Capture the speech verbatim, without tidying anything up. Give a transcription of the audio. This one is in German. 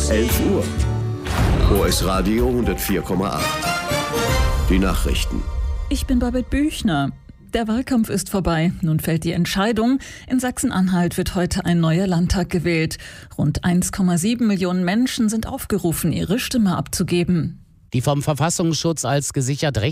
elf Uhr. O S Radio hundertvier Komma acht. Die Nachrichten. Ich bin Babette Büchner. Der Wahlkampf ist vorbei. Nun fällt die Entscheidung. In Sachsen-Anhalt wird heute ein neuer Landtag gewählt. Rund eins Komma sieben Millionen Menschen sind aufgerufen, ihre Stimme abzugeben. Die vom Verfassungsschutz als gesichert recht